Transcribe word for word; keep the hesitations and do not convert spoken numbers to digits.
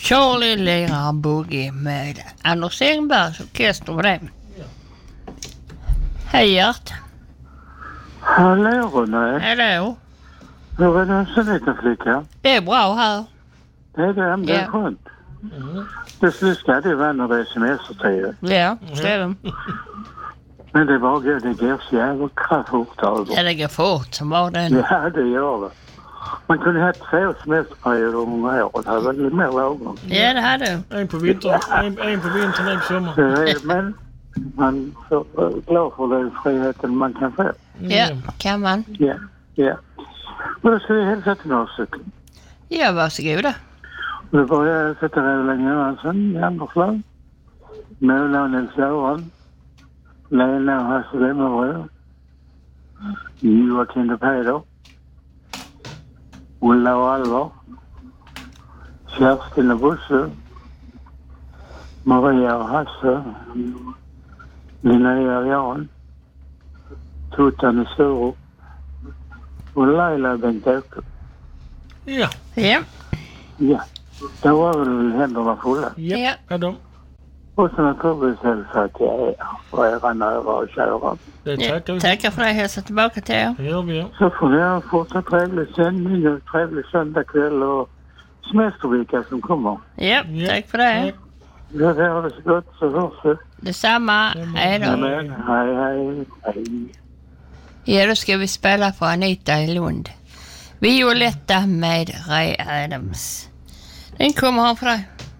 Charlie lirar boogie med Anders Engbergs orkester med det. Hej Gert. Hallå René. Hallå. Hur är det så liten flicka? Det är bra här. Det är det, det är Ja. skönt. Mm. Det sluskar det var när det är semestertid. Ja, det är det. Men det var det går så jävla kraftfort över. Ja, det går fort som var den. Ja, det gör det. Man kunde ha två semesterperioder om året. Det hade varit lite mer lagom. Ja, det hade du. En på vintern, en, en på vintern, en på sommaren. Det är- Men man får vara glad för den friheten man kan få. Ja, kan man. Ja, ja. Och då ska vi hälsa till några stycken. Ja, varsågoda. Och då börjar jag sätta Roland Johansson i Anderslöv. Mona och Nils-Göran. Lena och Hasse Wemmerbrö. Joakim de Peder. Ulla och Alvar. Kerstin och Bosse. Maria och Hasse. Linnea och Jan. Tuttan och Sturup. Och Laila och Bengt-Åke. Ja, Ja, Ja, det var väl händerna fulla. ja, ja. ja de. Och så naturligtvis hälsa till er och era nära och kära. Det ja. tackar vi. Tackar för det. Hälsa tillbaka till er. Det gör vi, ja. Så får ni ha en fortsatt trevlig sändning och trevlig söndagkväll och semestervecka som kommer. Ja, Ja. tack för det. Tack. Ja, det har det så gott så hörs vi. Detsamma. Hej då. Amen. Hej, hej, hej. Ja, då ska vi spela för Anita i Lund. Violetta med Ray Adams. Den kommer han för dig.